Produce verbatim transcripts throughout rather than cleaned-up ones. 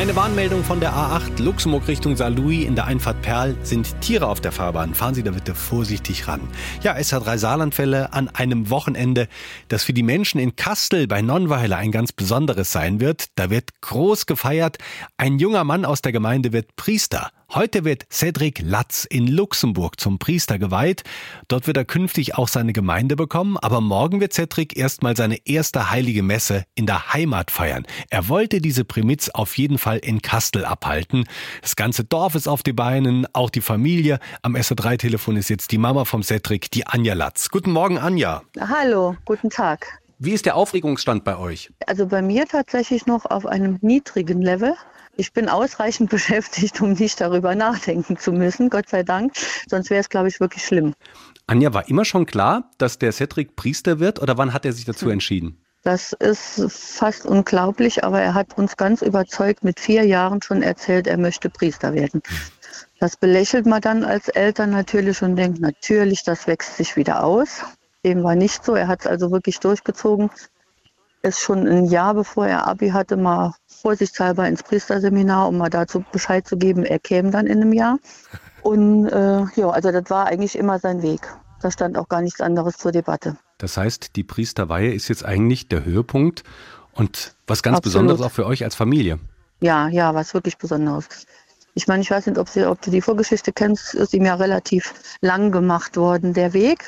Eine Warnmeldung von der A acht, Luxemburg Richtung Saarlouis in der Einfahrt Perl sind Tiere auf der Fahrbahn. Fahren Sie da bitte vorsichtig ran. Ja, S R drei Saarlandwelle an einem Wochenende, das für die Menschen in Kastel bei Nonnweiler ein ganz besonderes sein wird. Da wird groß gefeiert. Ein junger Mann aus der Gemeinde wird Priester. Heute wird Cedric Latz in Luxemburg zum Priester geweiht. Dort wird er künftig auch seine Gemeinde bekommen. Aber morgen wird Cedric erstmal seine erste heilige Messe in der Heimat feiern. Er wollte diese Primiz auf jeden Fall in Kastel abhalten. Das ganze Dorf ist auf die Beinen, auch die Familie. Am S R drei Telefon ist jetzt die Mama vom Cedric, die Anja Latz. Guten Morgen, Anja. Hallo, guten Tag. Wie ist der Aufregungsstand bei euch? Also bei mir tatsächlich noch auf einem niedrigen Level. Ich bin ausreichend beschäftigt, um nicht darüber nachdenken zu müssen, Gott sei Dank. Sonst wäre es, glaube ich, wirklich schlimm. Anja, war immer schon klar, dass der Cedric Priester wird oder wann hat er sich dazu entschieden? Das ist fast unglaublich, aber er hat uns ganz überzeugt mit vier Jahren schon erzählt, er möchte Priester werden. Das belächelt man dann als Eltern natürlich und denkt, natürlich, das wächst sich wieder aus. Dem war nicht so, er hat es also wirklich durchgezogen. Ist schon ein Jahr bevor er Abi hatte, mal vorsichtshalber ins Priesterseminar, um mal dazu Bescheid zu geben, er käme dann in einem Jahr. Und äh, ja, also das war eigentlich immer sein Weg. Da stand auch gar nichts anderes zur Debatte. Das heißt, die Priesterweihe ist jetzt eigentlich der Höhepunkt und was ganz Absolut. Besonderes auch für euch als Familie. Ja, ja, was wirklich Besonderes. Ich meine, ich weiß nicht, ob, Sie, ob du die Vorgeschichte kennst, ist ihm ja relativ lang gemacht worden, der Weg.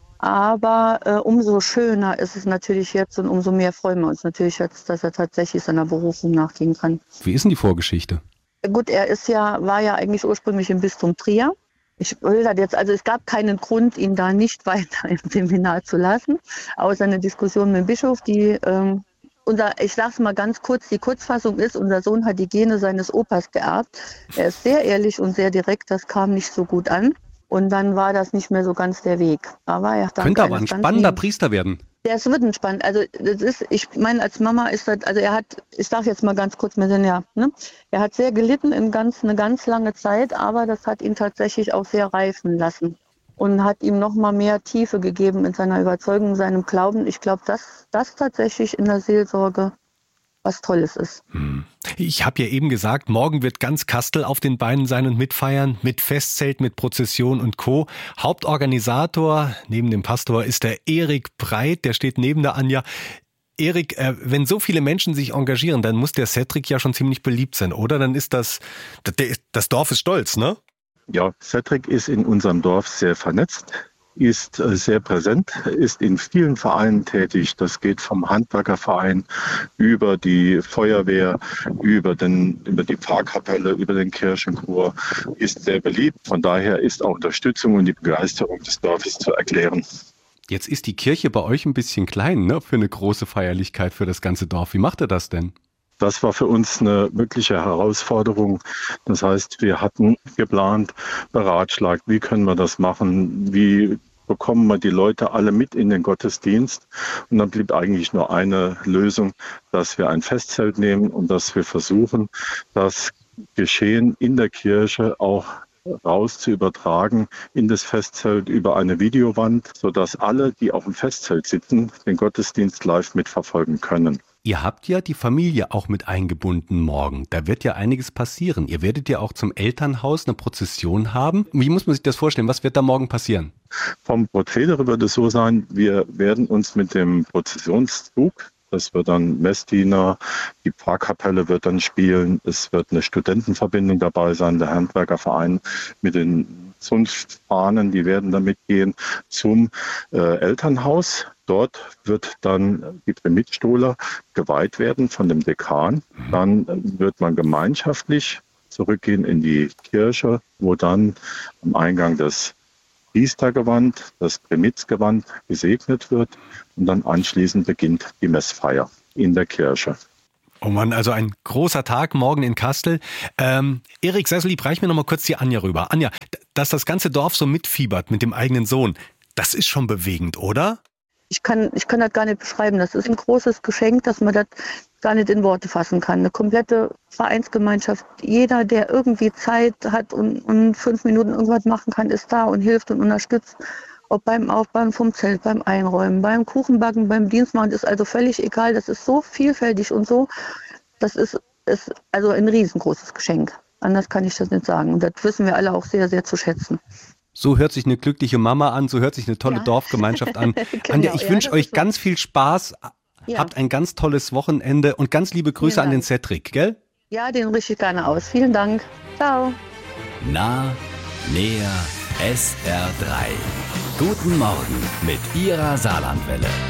Aber äh, umso schöner ist es natürlich jetzt und umso mehr freuen wir uns natürlich jetzt, dass er tatsächlich seiner Berufung nachgehen kann. Wie ist denn die Vorgeschichte? Gut, er ist ja, war ja eigentlich ursprünglich im Bistum Trier. Ich will das jetzt, also es gab keinen Grund, ihn da nicht weiter im Seminar zu lassen, außer eine Diskussion mit dem Bischof, die, ähm, unser, ich sage es mal ganz kurz, die Kurzfassung ist, unser Sohn hat die Gene seines Opas geerbt. Er ist sehr ehrlich und sehr direkt, das kam nicht so gut an. Und dann war das nicht mehr so ganz der Weg. Aber er könnte aber ein spannender Priester werden. Ja, es wird ein spannend. Also das ist, ich meine, als Mama ist das, also er hat, ich sage jetzt mal ganz kurz, wir sind ja, ne? Er hat sehr gelitten in ganz, eine ganz lange Zeit, aber das hat ihn tatsächlich auch sehr reifen lassen und hat ihm noch mal mehr Tiefe gegeben in seiner Überzeugung, seinem Glauben. Ich glaube, dass das tatsächlich in der Seelsorge was Tolles ist. Ich habe ja eben gesagt, morgen wird ganz Kastel auf den Beinen sein und mitfeiern, mit Festzelt, mit Prozession und Co. Hauptorganisator neben dem Pastor ist der Erik Breit, der steht neben der Anja. Erik, äh, wenn so viele Menschen sich engagieren, dann muss der Cedric ja schon ziemlich beliebt sein, oder? Dann ist das, das Dorf ist stolz, ne? Ja, Cedric ist in unserem Dorf sehr vernetzt, ist sehr präsent, ist in vielen Vereinen tätig. Das geht vom Handwerkerverein über die Feuerwehr, über, den, über die Pfarrkapelle, über den Kirchenchor, ist sehr beliebt. Von daher ist auch Unterstützung und die Begeisterung des Dorfes zu erklären. Jetzt ist die Kirche bei euch ein bisschen klein, ne, für eine große Feierlichkeit für das ganze Dorf. Wie macht ihr das denn? Das war für uns eine wirkliche Herausforderung. Das heißt, wir hatten geplant, beratschlagt, wie können wir das machen, wie bekommen wir die Leute alle mit in den Gottesdienst. Und dann blieb eigentlich nur eine Lösung, dass wir ein Festzelt nehmen und dass wir versuchen, das Geschehen in der Kirche auch raus zu übertragen in das Festzelt über eine Videowand, sodass alle, die auf dem Festzelt sitzen, den Gottesdienst live mitverfolgen können. Ihr habt ja die Familie auch mit eingebunden morgen. Da wird ja einiges passieren. Ihr werdet ja auch zum Elternhaus eine Prozession haben. Wie muss man sich das vorstellen? Was wird da morgen passieren? Vom Prozedere wird es so sein, wir werden uns mit dem Prozessionszug, das wird dann Messdiener, die Pfarrkapelle wird dann spielen, es wird eine Studentenverbindung dabei sein, der Handwerkerverein mit den Zunftfahnen, die werden dann mitgehen zum äh, Elternhaus. Dort wird dann die Primitstola geweiht werden von dem Dekan. Dann wird man gemeinschaftlich zurückgehen in die Kirche, wo dann am Eingang das Priestergewand, das Primizgewand gesegnet wird und dann anschließend beginnt die Messfeier in der Kirche. Oh Mann, also ein großer Tag morgen in Kastel. Ähm, Erik, sei so lieb, reich mir noch mal kurz die Anja rüber. Anja, dass das ganze Dorf so mitfiebert mit dem eigenen Sohn, das ist schon bewegend, oder? Ich kann, ich kann das gar nicht beschreiben. Das ist ein großes Geschenk, dass man das gar nicht in Worte fassen kann. Eine komplette Vereinsgemeinschaft. Jeder, der irgendwie Zeit hat und, und fünf Minuten irgendwas machen kann, ist da und hilft und unterstützt. Ob beim Aufbauen vom Zelt, beim Einräumen, beim Kuchenbacken, beim Dienstmachen, ist also völlig egal. Das ist so vielfältig und so, das ist ist also ein riesengroßes Geschenk. Anders kann ich das nicht sagen. Und das wissen wir alle auch sehr, sehr zu schätzen. So hört sich eine glückliche Mama an, so hört sich eine tolle ja. Dorfgemeinschaft an. Genau, Anja, ich ja, wünsche euch ganz viel Spaß. Ja. Habt ein ganz tolles Wochenende und ganz liebe Grüße an den Cedric, gell? Ja, den richte ich gerne aus. Vielen Dank. Ciao. Nah, näher, S R drei. Guten Morgen mit Ihrer Saarlandwelle.